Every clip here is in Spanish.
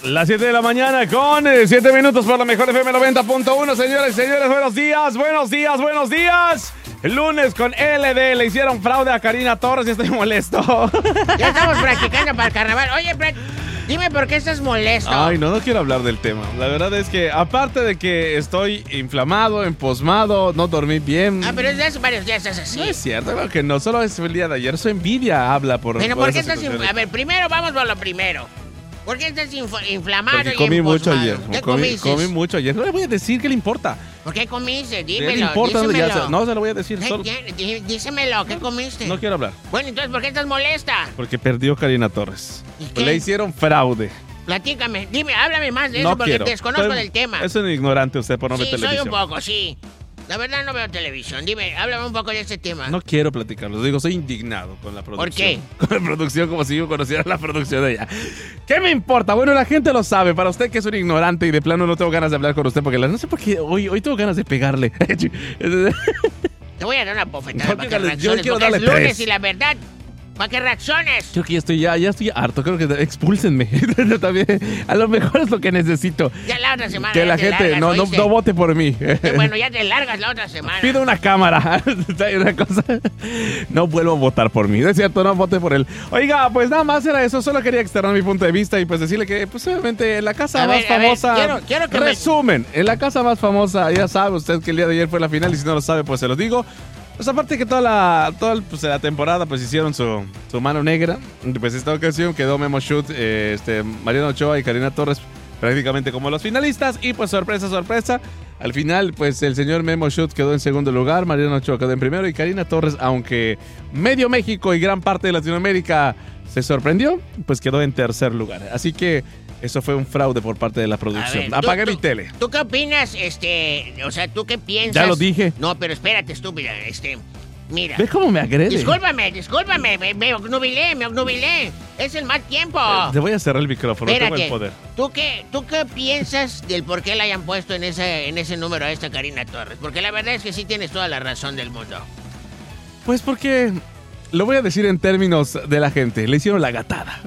Las 7 de la mañana con 7 minutos por la mejor FM 90.1. Señores y señores, buenos días, buenos días, buenos días. El lunes con LD le hicieron fraude a Karina Torres y estoy molesto. Ya estamos practicando para el carnaval. Oye, dime por qué estás molesto. Ay, no quiero hablar del tema. La verdad es que, aparte de que estoy inflamado, emposmado, no dormí bien. Pero desde hace varios días estás así. No es cierto, creo que no. Solo es el día de ayer. Su envidia habla por. Bueno, ¿por qué estás A ver, primero vamos por lo primero. ¿Por qué estás inflamado? Porque y comí mucho emposmado? ayer. ¿Qué comiste? Comí mucho ayer. No le voy a decir qué le importa. ¿Por qué comiste? ¿Qué Dímelo, le importa? dísemelo. No se lo voy a decir. Solo... Dísemelo, ¿qué comiste? No quiero hablar. Bueno, entonces, ¿por qué estás molesta? Porque perdió Karina Torres. ¿Y qué? Le hicieron fraude. Platícame, dime, háblame más de eso No porque quiero. desconozco del tema. Es un ignorante usted por no ver televisión. Sí, soy un poco, sí. La verdad no veo televisión. Dime, háblame un poco de este tema. No quiero platicarlo. Digo, soy indignado con la producción. ¿Por qué? Con la producción, como si yo conociera la producción de ella. ¿Qué me importa? Bueno, la gente lo sabe. Para usted que es un ignorante y de plano no tengo ganas de hablar con usted porque no sé por qué hoy tengo ganas de pegarle. Te voy a dar una bofetada No, para que reacciones, yo quiero porque es darle lunes 3. y la verdad, para que reacciones. Creo que ya estoy harto. Creo que expúlsenme. También, a lo mejor es lo que necesito. Ya la otra semana. Que ya la te gente largas, no vote por mí. Bueno, ya te largas la otra semana. Pido una cámara. Una cosa. No vuelvo a votar por mí. Es cierto, no vote por él. Oiga, pues nada más era eso. Solo quería externar mi punto de vista y pues decirle que, pues obviamente, en la casa más famosa. Quiero que resumen. En la casa más famosa, ya sabe usted que el día de ayer fue la final y si no lo sabe, pues se lo digo. Pues aparte que toda la temporada pues hicieron su mano negra. Pues esta ocasión quedó Memo Shoot, Mariano Ochoa y Karina Torres prácticamente como los finalistas. Y pues sorpresa, sorpresa. Al final pues el señor Memo Shoot quedó en segundo lugar, Mariano Ochoa quedó en primero y Karina Torres, aunque medio México y gran parte de Latinoamérica se sorprendió, pues quedó en tercer lugar. Así que eso fue un fraude por parte de la producción. Apagué mi tele. ¿Tú qué opinas? O sea, ¿tú qué piensas? Ya lo dije. No, pero espérate, estúpida. Mira. ¿Ves cómo me agrede? Discúlpame. Me obnubilé. Es el mal tiempo. Te voy a cerrar el micrófono, Espérate. tengo el poder. ¿Tú qué piensas del por qué la hayan puesto en ese número a esta Karina Torres? Porque la verdad es que sí tienes toda la razón del mundo. Pues porque, lo voy a decir en términos de la gente, le hicieron la gatada.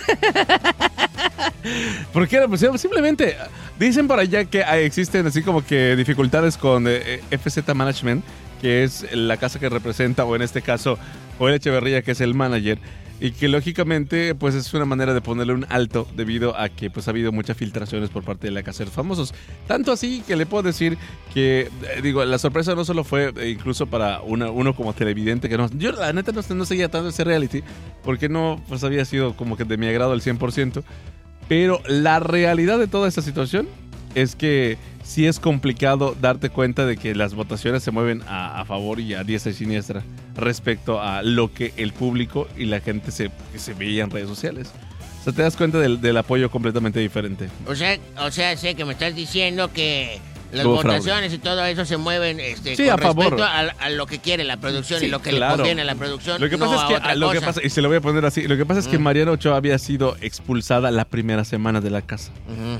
¿Por qué la pusieron? Simplemente dicen por allá que existen así como que dificultades con FZ Management, que es la casa que representa, o en este caso, Joel Echeverría, que es el manager, y que lógicamente pues es una manera de ponerle un alto debido a que pues ha habido muchas filtraciones por parte de la Casa de los Famosos. Tanto así que le puedo decir que, la sorpresa no solo fue incluso para uno como televidente, que no, yo la neta no seguía tanto ese reality, porque no pues había sido como que de mi agrado al 100%, pero la realidad de toda esta situación es que sí es complicado darte cuenta de que las votaciones se mueven a favor y a diestra y siniestra respecto a lo que el público y la gente se veía en redes sociales. O sea, te das cuenta del apoyo completamente diferente. O sea, sé que me estás diciendo que las Hubo votaciones fraude. y todo eso se mueven sí, con a favor. respecto a lo que quiere la producción, Sí, y lo que claro. le conviene a la producción. Lo que no pasa es a que otra lo que cosa. pasa, y se lo voy a poner así, lo que pasa es que Mariano Ochoa había sido expulsada la primera semana de la casa.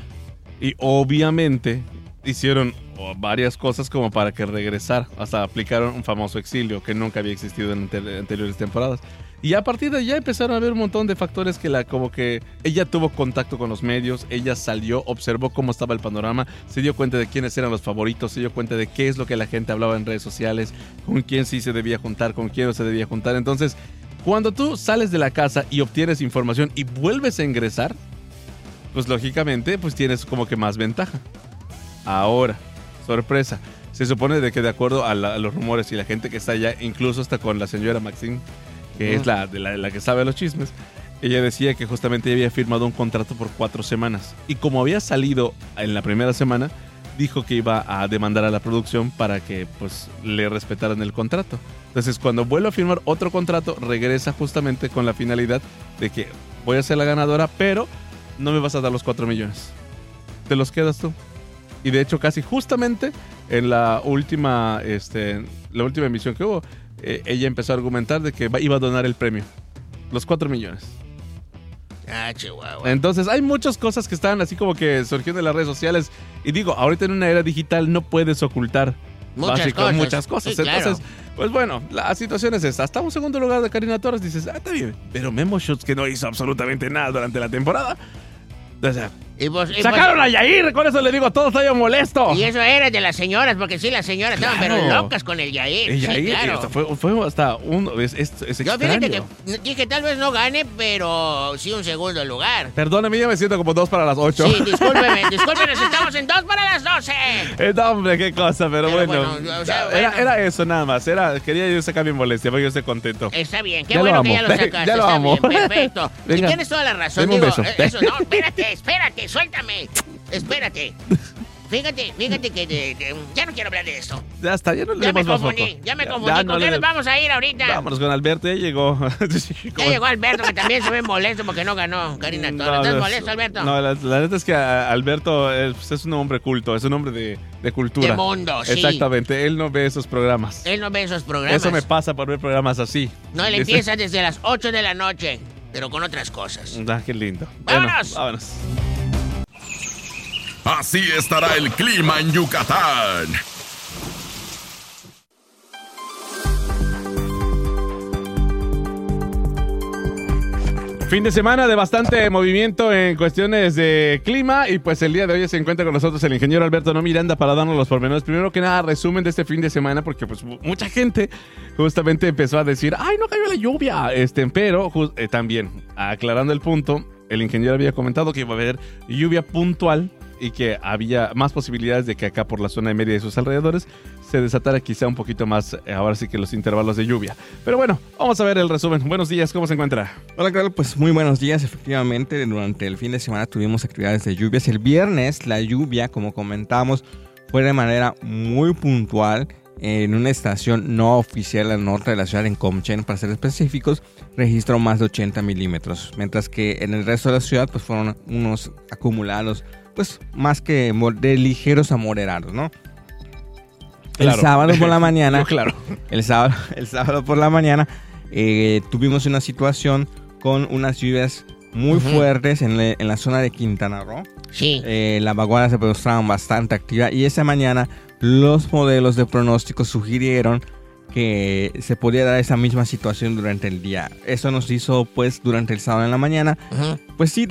Y obviamente hicieron varias cosas como para que regresara. Hasta aplicaron un famoso exilio que nunca había existido en anteriores temporadas. Y a partir de allá empezaron a haber un montón de factores que como que ella tuvo contacto con los medios, ella salió, observó cómo estaba el panorama, se dio cuenta de quiénes eran los favoritos, se dio cuenta de qué es lo que la gente hablaba en redes sociales, con quién sí se debía juntar, con quién no se debía juntar. Entonces, cuando tú sales de la casa y obtienes información y vuelves a ingresar, pues lógicamente pues tienes como que más ventaja. Ahora, sorpresa, se supone de que de acuerdo a los rumores y la gente que está allá, incluso hasta con la señora Maxine, que es la que sabe los chismes, ella decía que justamente ella había firmado un contrato por 4 semanas. Y como había salido en la primera semana, dijo que iba a demandar a la producción para que pues le respetaran el contrato. Entonces, cuando vuelve a firmar otro contrato, regresa justamente con la finalidad de que voy a ser la ganadora, pero no me vas a dar los 4 millones. Te los quedas tú. Y de hecho, casi justamente en la última emisión que hubo, ella empezó a argumentar de que iba a donar el premio, los 4 millones. Ah, chihuahua. Entonces, hay muchas cosas que están así como que surgiendo en las redes sociales. Y digo, ahorita en una era digital no puedes ocultar muchas cosas. Sí, Entonces, claro. pues bueno, la situación es esta. Hasta un segundo lugar de Karina Torres, dices, está bien. Pero Memo Shots, que no hizo absolutamente nada durante la temporada. O sea, Sacaron a Yair, con eso le digo, todo está yo molesto. Y eso era de las señoras, porque sí, las señoras estaban pero locas con el Yair. El Yair, sí, claro. fue hasta es Yo extraño. fíjate que dije, tal vez no gane, pero sí un segundo lugar. Perdóname, ya me siento como 2 para las 8. Sí, discúlpeme, estamos en 2 para las 12. No, hombre, qué cosa, pero bueno. O sea, era eso nada más. Quería yo sacar mi molestia, porque yo estoy contento. Está bien, qué Ya bueno lo que amo. ya lo sacaste. Ya lo está amo. bien, perfecto. Venga. Y tienes toda la razón, Deme un digo. beso. Eso, no, espérate, suéltame. Espérate. Fíjate que ya no quiero hablar de esto. Ya está, ya no le Ya me demos más confundí, foco. ya me confundí. ¿Con qué nos vamos a ir ahorita? Vámonos con Alberto, ya llegó. Ya llegó Alberto, que también se ve molesto porque no ganó Karina Torres. ¿Estás molesto, Alberto? No, la neta es que Alberto es un hombre culto, es un hombre de cultura. De mundo, sí. Exactamente, él no ve esos programas. Él no ve esos programas. Eso me pasa por ver programas así. No, él empieza desde las 8 de la noche, pero con otras cosas. Qué lindo. ¡Vámonos! Bueno, vámonos. Así estará el clima en Yucatán. Fin de semana de bastante movimiento en cuestiones de clima y pues el día de hoy se encuentra con nosotros el ingeniero Alberto No Miranda para darnos los pormenores. Primero que nada, resumen de este fin de semana porque pues mucha gente justamente empezó a decir, ¡ay, no cayó la lluvia! Pero también, aclarando el punto, el ingeniero había comentado que iba a haber lluvia puntual y que había más posibilidades de que acá por la zona de Mérida y sus alrededores se desatara quizá un poquito más, ahora sí que los intervalos de lluvia. Pero bueno, vamos a ver el resumen. Buenos días, ¿cómo se encuentra? Hola, claro, pues muy buenos días. Efectivamente, durante el fin de semana tuvimos actividades de lluvias. El viernes la lluvia, como comentamos, fue de manera muy puntual en una estación no oficial al norte de la ciudad, en Comchen, para ser específicos, registró más de 80 milímetros. Mientras que en el resto de la ciudad pues fueron unos acumulados pues más que de ligeros a moderados, ¿no? Claro. El sábado por la mañana, Yo, claro. el sábado por la mañana tuvimos una situación con unas lluvias muy fuertes en la zona de Quintana Roo. Sí. Las vaguadas se mostraban bastante activas y esa mañana los modelos de pronóstico sugirieron que se podía dar esa misma situación durante el día. Eso nos hizo pues durante el sábado en la mañana, pues sí,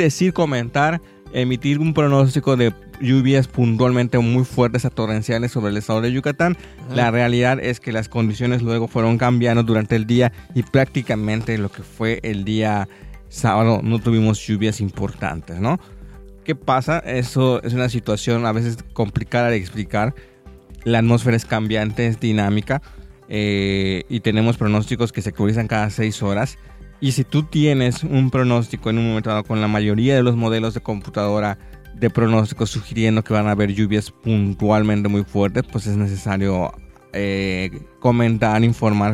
emitir un pronóstico de lluvias puntualmente muy fuertes a torrenciales sobre el estado de Yucatán. La realidad es que las condiciones luego fueron cambiando durante el día y prácticamente lo que fue el día sábado no tuvimos lluvias importantes, ¿no? ¿Qué pasa? Eso es una situación a veces complicada de explicar. La atmósfera es cambiante, es dinámica y tenemos pronósticos que se actualizan cada 6 horas. Y si tú tienes un pronóstico en un momento dado con la mayoría de los modelos de computadora de pronósticos sugiriendo que van a haber lluvias puntualmente muy fuertes, pues es necesario comentar, informar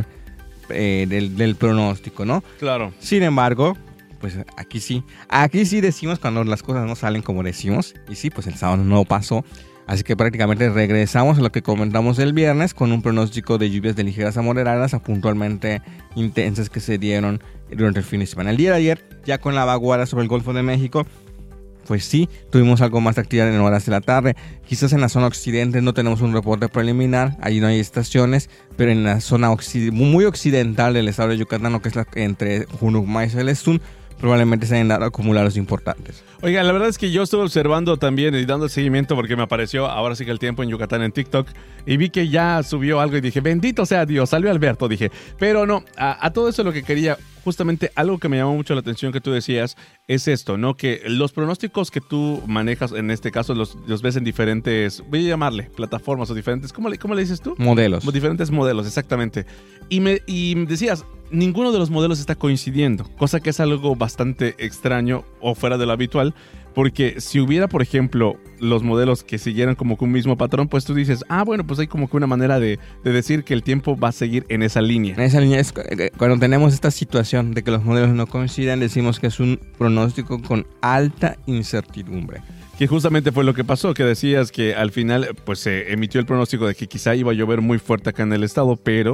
del pronóstico, ¿no? Claro. Sin embargo, pues aquí sí decimos cuando las cosas no salen como decimos. Y sí, pues el sábado no pasó. Así que prácticamente regresamos a lo que comentamos el viernes con un pronóstico de lluvias de ligeras a moderadas a puntualmente intensas que se dieron durante el fin de semana. El día de ayer, ya con la vaguada sobre el Golfo de México, pues sí, tuvimos algo más de actividad en horas de la tarde. Quizás en la zona occidente no tenemos un reporte preliminar, ahí no hay estaciones, pero en la zona muy occidental del estado de Yucatán, lo que es entre Junucmay y Celestún, probablemente se hayan dado acumulados importantes. Oiga, la verdad es que yo estuve observando también y dando seguimiento porque me apareció ahora sí que el tiempo en Yucatán en TikTok y vi que ya subió algo y dije, bendito sea Dios, salió Alberto, dije. Pero no, a todo eso lo que quería, justamente algo que me llamó mucho la atención que tú decías es esto, ¿no? Que los pronósticos que tú manejas, en este caso los ves en diferentes, voy a llamarle, plataformas o diferentes, ¿cómo le dices tú? Modelos. Diferentes modelos, exactamente. Y me decías, ninguno de los modelos está coincidiendo, cosa que es algo bastante extraño o fuera de lo habitual, porque si hubiera, por ejemplo, los modelos que siguieran como que un mismo patrón, pues tú dices, bueno, pues hay como que una manera de decir que el tiempo va a seguir en esa línea. En esa línea es cuando tenemos esta situación de que los modelos no coinciden, decimos que es un pronóstico con alta incertidumbre. Que justamente fue lo que pasó, que decías que al final pues se emitió el pronóstico de que quizá iba a llover muy fuerte acá en el estado, pero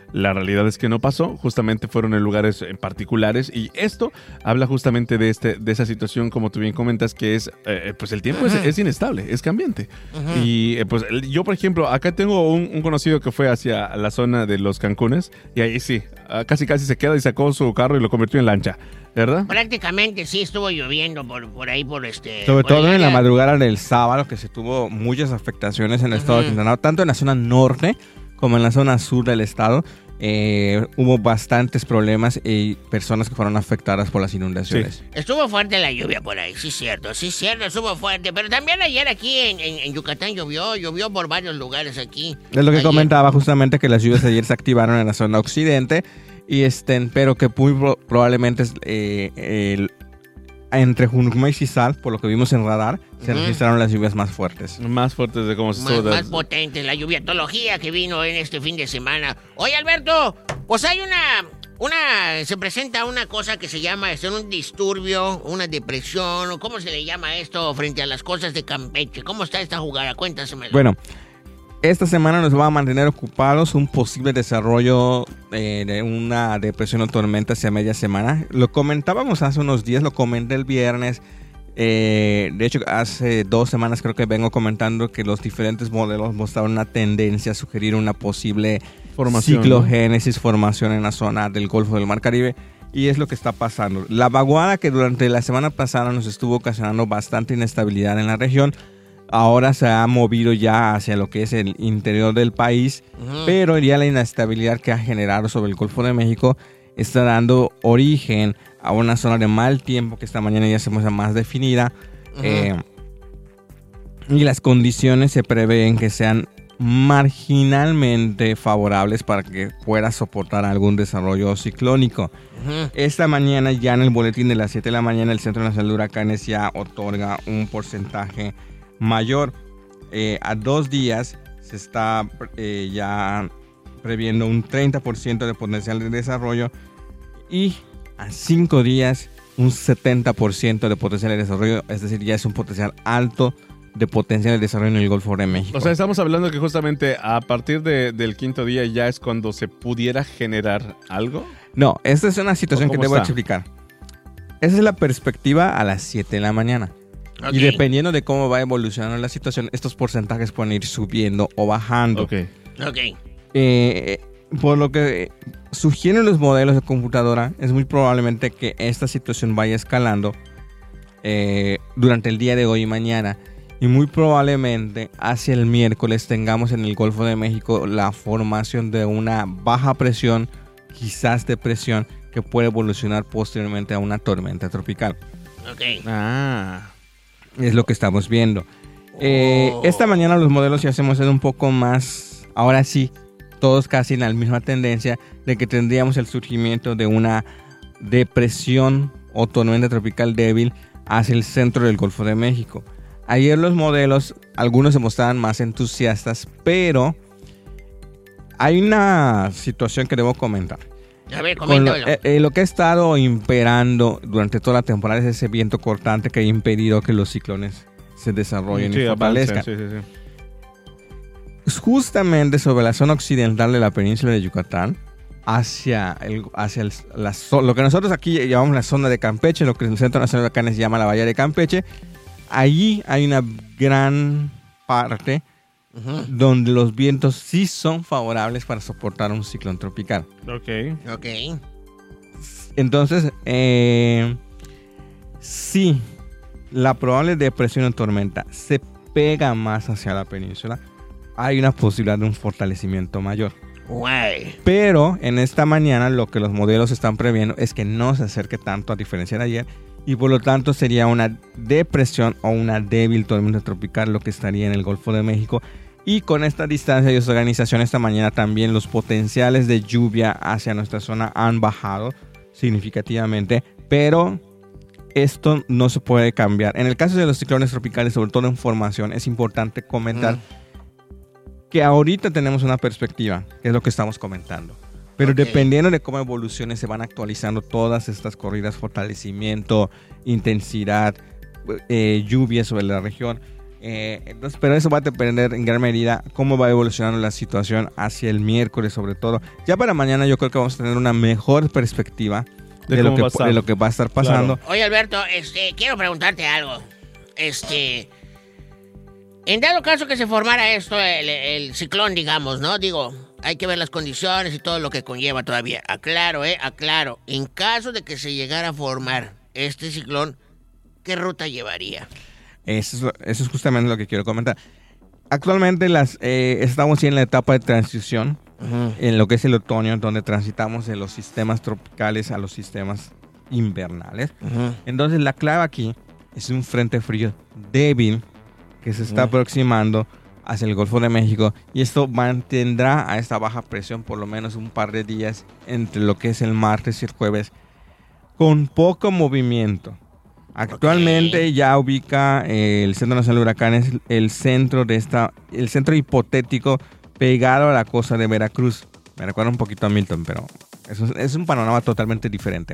La realidad es que no pasó, justamente fueron en lugares en particulares y esto habla justamente de esa situación, como tú bien comentas, que es, pues el tiempo es inestable, es cambiante. Y pues yo, por ejemplo, acá tengo un conocido que fue hacia la zona de los Cancunes y ahí sí, casi se queda y sacó su carro y lo convirtió en lancha, ¿verdad? Prácticamente sí estuvo lloviendo por ahí, Sobre todo en la madrugada del sábado, que se tuvo muchas afectaciones en el estado de Quintana Roo, tanto en la zona norte como en la zona sur del estado. Hubo bastantes problemas y personas que fueron afectadas por las inundaciones. Sí. Estuvo fuerte la lluvia por ahí, sí cierto, estuvo fuerte. Pero también ayer aquí en Yucatán llovió por varios lugares aquí. Es lo que comentaba justamente, que las lluvias de ayer se activaron en la zona occidente y pero que muy probablemente entre Junucma y Cizal, por lo que vimos en radar, se registraron las lluvias más fuertes. Más fuertes de cómo se estuvo. Más potentes, la lluviatología que vino en este fin de semana. Oye, Alberto, pues hay se presenta una cosa que se llama un disturbio, una depresión, o ¿cómo se le llama esto frente a las cosas de Campeche? ¿Cómo está esta jugada? Cuéntasemelo. Bueno, esta semana nos va a mantener ocupados un posible desarrollo de una depresión o tormenta hacia media semana. Lo comentábamos hace unos días, lo comenté el viernes. De hecho, hace 2 semanas creo que vengo comentando que los diferentes modelos mostraron una tendencia a sugerir una posible ciclogénesis, formación en la zona del Golfo del Mar Caribe. Y es lo que está pasando. La vaguada que durante la semana pasada nos estuvo ocasionando bastante inestabilidad en la región, ahora se ha movido ya hacia lo que es el interior del país, pero ya la inestabilidad que ha generado sobre el Golfo de México está dando origen a una zona de mal tiempo que esta mañana ya se muestra más definida. Y las condiciones se prevén que sean marginalmente favorables para que pueda soportar algún desarrollo ciclónico. Esta mañana ya en el boletín de las 7 de la mañana el Centro Nacional de Huracanes ya otorga un porcentaje mayor. A 2 días se está ya previendo un 30% de potencial de desarrollo y a 5 días un 70% de potencial de desarrollo, es decir, ya es un potencial alto de potencial de desarrollo en el Golfo de México. O sea, estamos hablando que justamente a partir del 5.º día ya es cuando se pudiera generar algo. No, esta es una situación que te voy a explicar. Esa es la perspectiva a las 7 de la mañana. Okay. Y dependiendo de cómo va evolucionando la situación, estos porcentajes pueden ir subiendo o bajando. Por lo que sugieren los modelos de computadora, es muy probablemente que esta situación vaya escalando durante el día de hoy y mañana. Y muy probablemente hacia el miércoles tengamos en el Golfo de México la formación de una baja presión, quizás depresión, que puede evolucionar posteriormente a una tormenta tropical. Es lo que estamos viendo. Esta mañana los modelos ya se muestran un poco más, ahora sí, todos casi en la misma tendencia de que tendríamos el surgimiento de una depresión o tormenta tropical débil hacia el centro del Golfo de México. Ayer los modelos, algunos se mostraban más entusiastas, pero hay una situación que debo comentar. A ver, coméntalo. Lo que ha estado imperando durante toda la temporada es ese viento cortante que ha impedido que los ciclones se desarrollen y fortalezcan. Justamente sobre la zona occidental de la península de Yucatán, hacia lo que nosotros aquí llamamos la zona de Campeche, lo que el Centro Nacional de Huracanes llama la Bahía de Campeche. Allí hay una gran parte donde los vientos sí son favorables para soportar un ciclón tropical. Entonces, si la probable depresión o tormenta se pega más hacia la península, hay una posibilidad de un fortalecimiento mayor. Pero en esta mañana lo que los modelos están previendo es que no se acerque tanto, a diferencia de ayer, y por lo tanto sería una depresión o una débil tormenta tropical lo que estaría en el Golfo de México. Y con esta distancia y esta organización esta mañana también los potenciales de lluvia hacia nuestra zona han bajado significativamente, pero esto no se puede cambiar. En el caso de los ciclones tropicales, sobre todo en formación, es importante comentar que ahorita tenemos una perspectiva, que es lo que estamos comentando. Pero dependiendo de cómo evolucione, se van actualizando todas estas corridas, fortalecimiento, intensidad, lluvia sobre la región. Entonces, pero eso va a depender en gran medida cómo va evolucionando la situación hacia el miércoles, sobre todo. Ya para mañana yo creo que vamos a tener una mejor perspectiva de lo que va a estar pasando. Claro. Oye, Alberto, quiero preguntarte algo. En dado caso que se formara esto, el ciclón, digamos, ¿no? Digo, hay que ver las condiciones y todo lo que conlleva todavía. Aclaro. En caso de que se llegara a formar este ciclón, ¿qué ruta llevaría? Eso es justamente lo que quiero comentar. Actualmente estamos en la etapa de transición, en lo que es el otoño, donde transitamos de los sistemas tropicales a los sistemas invernales. Entonces la clave aquí es un frente frío débil que se está aproximando hacia el Golfo de México, y esto mantendrá a esta baja presión por lo menos un par de días entre lo que es el martes y el jueves, con poco movimiento. Actualmente ya ubica el Centro Nacional de Huracanes el centro hipotético pegado a la costa de Veracruz. Me recuerda un poquito a Milton, pero es un panorama totalmente diferente.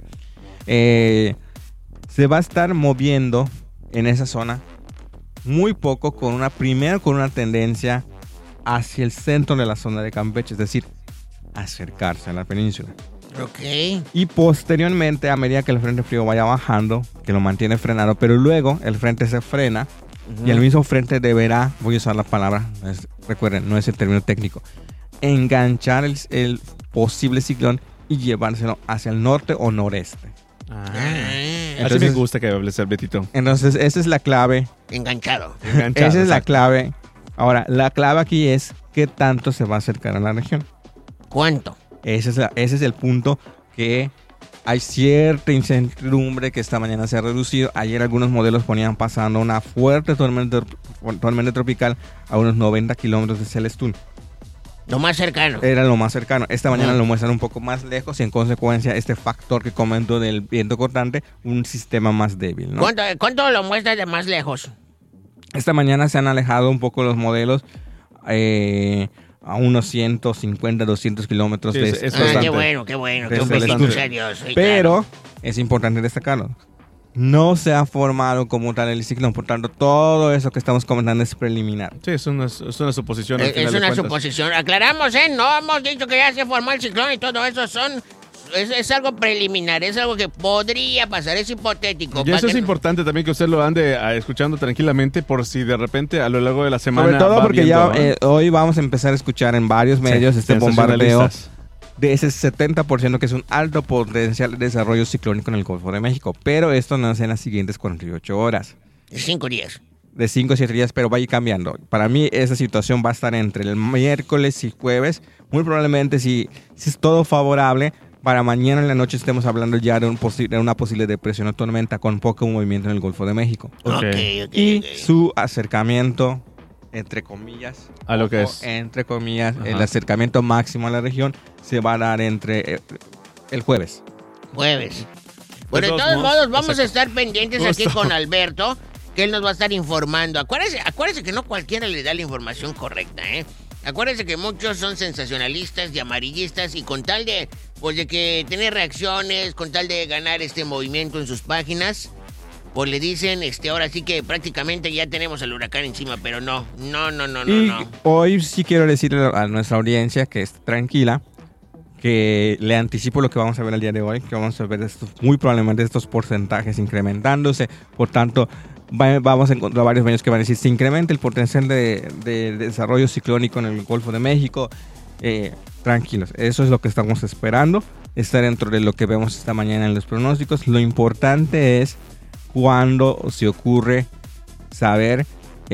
Se va a estar moviendo en esa zona muy poco, primero con una tendencia hacia el centro de la zona de Campeche, es decir, acercarse a la península. Ok. Y posteriormente, a medida que el frente frío vaya bajando, que lo mantiene frenado, pero luego el frente se frena y el mismo frente deberá, voy a usar la palabra, recuerden, no es el término técnico, enganchar el posible ciclón y llevárselo hacia el norte o noreste. Entonces, así me gusta que hables, Betito. Entonces, esa es la clave. Enganchado. Esa es la clave. Ahora, la clave aquí es qué tanto se va a acercar a la región. ¿Cuánto? Ese es el punto, que hay cierta incertidumbre que esta mañana se ha reducido. Ayer algunos modelos ponían pasando una fuerte tormenta tropical a unos 90 kilómetros de Celestún. Lo más cercano. Era lo más cercano. Esta mañana lo muestran un poco más lejos y en consecuencia este factor que comento del viento cortante, un sistema más débil, ¿no? ¿Cuánto lo muestras de más lejos? Esta mañana se han alejado un poco los modelos a unos 150, 200 kilómetros de qué bueno. Qué Dios. Pero es importante destacarlo. No se ha formado como tal el ciclón, por tanto, todo eso que estamos comentando es preliminar. Sí, es una suposición. Es una suposición. Aclaramos, no hemos dicho que ya se formó el ciclón y todo eso es algo preliminar, es algo que podría pasar, es hipotético. Y eso es importante también que usted lo ande escuchando tranquilamente por si de repente a lo largo de la semana. Sobre todo porque ya hoy vamos a empezar a escuchar en varios medios este bombardeo de ese 70% que es un alto potencial de desarrollo ciclónico en el Golfo de México. Pero esto no es en las siguientes 48 horas. De 5 días. De 5 o 7 días, pero va a ir cambiando. Para mí esa situación va a estar entre el miércoles y jueves. Muy probablemente si es todo favorable, para mañana en la noche estemos hablando ya de una posible depresión o tormenta con poco movimiento en el Golfo de México. Y su acercamiento, entre comillas, a lo que es, entre comillas, el acercamiento máximo a la región se va a dar entre el jueves. Bueno, de todos modos, vamos a estar pendientes aquí con Alberto, que él nos va a estar informando. Acuérdese que no cualquiera le da la información correcta, Acuérdense que muchos son sensacionalistas y amarillistas y con tal de que tener reacciones, con tal de ganar este movimiento en sus páginas, pues le dicen, ahora sí que prácticamente ya tenemos al huracán encima, pero no. Hoy sí quiero decirle a nuestra audiencia que esté tranquila, que le anticipo lo que vamos a ver el día de hoy, que vamos a ver muy probablemente estos porcentajes incrementándose, por tanto vamos a encontrar varios medios que van a decir, se incrementa el potencial de desarrollo ciclónico en el Golfo de México. Tranquilos, eso es lo que estamos esperando, está dentro de lo que vemos esta mañana en los pronósticos. Lo importante es cuando se ocurre saber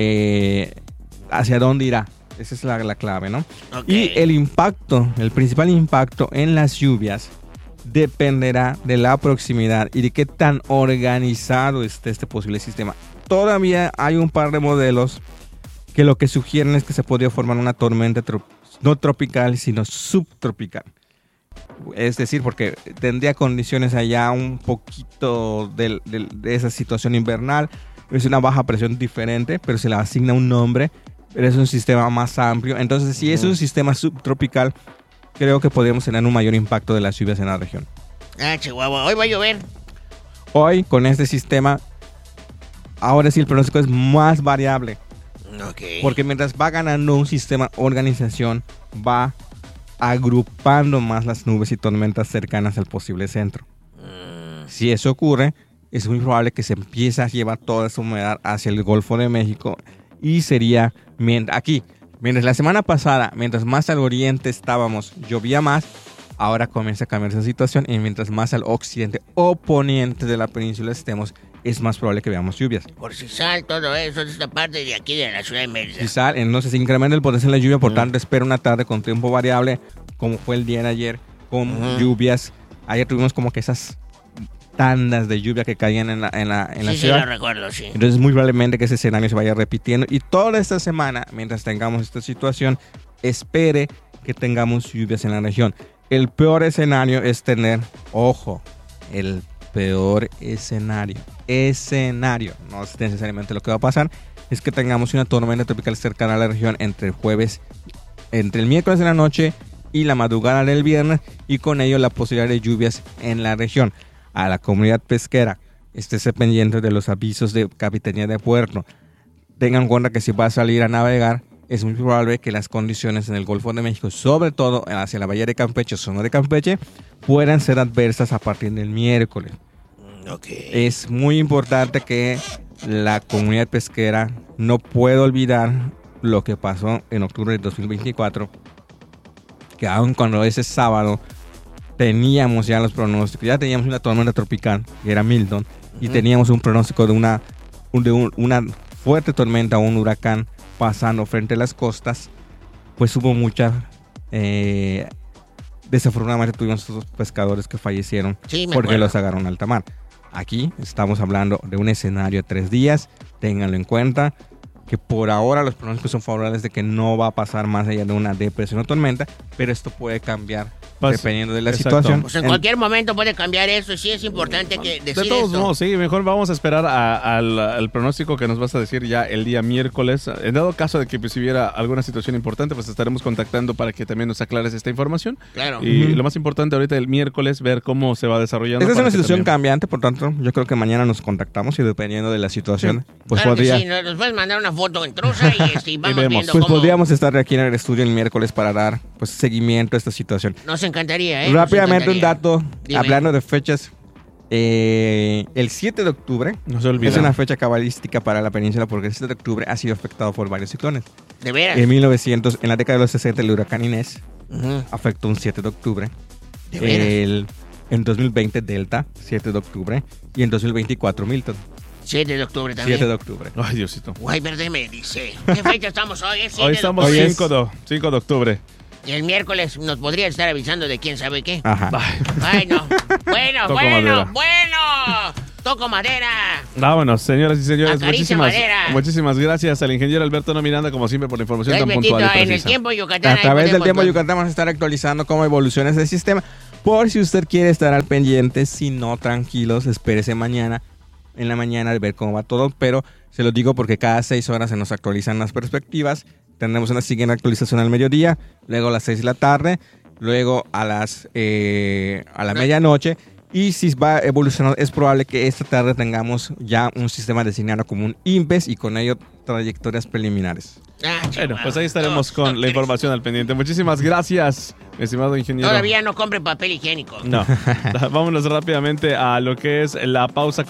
hacia dónde irá. Esa es la clave, ¿no? Y el principal impacto en las lluvias dependerá de la proximidad y de qué tan organizado esté este posible sistema. Todavía hay un par de modelos que lo que sugieren es que se podría formar una tormenta no tropical, sino subtropical. Es decir, porque tendría condiciones allá un poquito de esa situación invernal. Es una baja presión diferente, pero se le asigna un nombre. Pero es un sistema más amplio. Entonces, si es un sistema subtropical, creo que podríamos tener un mayor impacto de las lluvias en la región. Chihuahua, hoy va a llover. Hoy, con este sistema, ahora sí el pronóstico es más variable. Porque mientras va ganando un sistema organización, va agrupando más las nubes y tormentas cercanas al posible centro. Si eso ocurre, es muy probable que se empiece a llevar toda esa humedad hacia el Golfo de México y sería mientras la semana pasada, mientras más al oriente estábamos, llovía más, ahora comienza a cambiar esa situación y mientras más al occidente o poniente de la península estemos, es más probable que veamos lluvias. Por Cisal, todo eso, esta parte de aquí de la ciudad de Mérida. Cisal, entonces se incrementa el potencial de la lluvia, por tanto espera una tarde con tiempo variable, como fue el día de ayer, con lluvias. Ayer tuvimos como que esas tandas de lluvia que caían en la ciudad. Sí, lo recuerdo, sí. Entonces muy probablemente que ese escenario se vaya repitiendo y toda esta semana, mientras tengamos esta situación, espere que tengamos lluvias en la región. El peor escenario es tener, ojo, el peor escenario, no es necesariamente lo que va a pasar, es que tengamos una tormenta tropical cercana a la región entre el miércoles de la noche y la madrugada del viernes, y con ello la posibilidad de lluvias en la región. A la comunidad pesquera, estése pendiente de los avisos de Capitanía de Puerto. Tengan en cuenta que si va a salir a navegar, es muy probable que las condiciones en el Golfo de México, sobre todo hacia la bahía de Campeche, zona de Campeche, puedan ser adversas a partir del miércoles. Es muy importante que la comunidad pesquera no pueda olvidar lo que pasó en octubre de 2024, que aun cuando ese sábado teníamos ya los pronósticos, ya teníamos una tormenta tropical, que era Milton, y teníamos un pronóstico de una fuerte tormenta o un huracán pasando frente a las costas, pues hubo desafortunadamente tuvimos esos pescadores que fallecieron porque los agarraron a alta mar. Aquí estamos hablando de un escenario de 3 días, ténganlo en cuenta, que por ahora los pronósticos son favorables de que no va a pasar más allá de una depresión o tormenta, pero esto puede cambiar dependiendo de la situación. Pues en cualquier momento puede cambiar eso, sí es importante que decir. De todos modos, sí, mejor vamos a esperar al pronóstico que nos vas a decir ya el día miércoles. En dado caso de que pues, hubiera alguna situación importante, pues estaremos contactando para que también nos aclares esta información. Claro. Y lo más importante ahorita el miércoles, ver cómo se va desarrollando. Esta es una situación cambiante, por tanto, yo creo que mañana nos contactamos y dependiendo de la situación, pues claro podría... Sí, nos puedes mandar una foto en truza y vamos viendo pues cómo... podríamos estar aquí en el estudio el miércoles para dar pues seguimiento a esta situación. Nos encantaría, Rápidamente un dato, hablando de fechas, el 7 de octubre no se olvida. Es una fecha cabalística para la península porque el 7 de octubre ha sido afectado por varios ciclones. ¿De veras? En la década de los 60 el huracán Inés afectó un 7 de octubre. ¿De veras? En 2020 Delta, 7 de octubre. Y en 2024 Milton. 7 de octubre también. 7 de octubre. Ay, Diosito. Guay verde me dice. ¿Qué fecha estamos hoy? Hoy estamos 5 de octubre. Y el miércoles nos podría estar avisando de quién sabe qué. Ajá. Ay, no. Bueno. Toco madera. Vámonos, señoras y señores. Muchísimas gracias al ingeniero Alberto No Miranda, como siempre, por la información tan puntual y precisa. En el tiempo Yucatán. A través del tiempo Yucatán vamos a estar actualizando cómo evoluciona ese sistema. Por si usted quiere estar al pendiente, si no, tranquilos, espérese mañana. En la mañana de ver cómo va todo, pero se lo digo porque cada 6 horas se nos actualizan las perspectivas. Tendremos una siguiente actualización al mediodía, luego a las 6 de la tarde, luego a la medianoche. Y si va evolucionando, es probable que esta tarde tengamos ya un sistema designado como un INPES y con ello trayectorias preliminares. Bueno, pues ahí estaremos con la información al pendiente. Muchísimas gracias, estimado ingeniero. Todavía no compre papel higiénico. No. Vámonos rápidamente a lo que es la pausa.